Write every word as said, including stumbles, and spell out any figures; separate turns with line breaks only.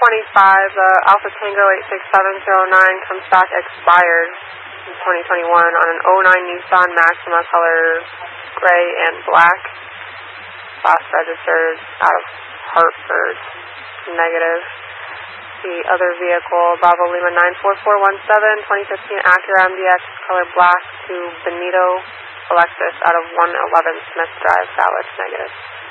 twenty-five, uh, Alpha Tango eight six seven zero nine comes back expired in twenty twenty-one on an oh nine Nissan Maxima color gray and black. Last registered out of Hartford, negative. The other vehicle, Bravo Lima nine four four one seven, twenty fifteen Acura M D X color black to Benito Alexis out of one eleven Smith Drive, valid, negative.